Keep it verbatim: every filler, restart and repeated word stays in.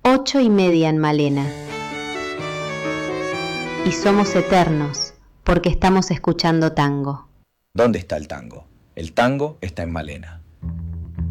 Ocho y media en Malena. Y somos eternos porque estamos escuchando tango. ¿Dónde está el tango? El tango está en Malena.